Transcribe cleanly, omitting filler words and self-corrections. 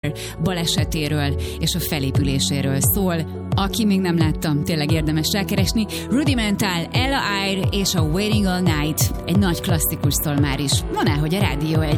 balesetéről és a felépüléséről szól. Aki még nem látta, tényleg érdemes rákeresni. Rudimental, Ella Eyre és a Waiting All Night. Egy nagy klasszikus szól már is. Van el, hogy a Rádió 1.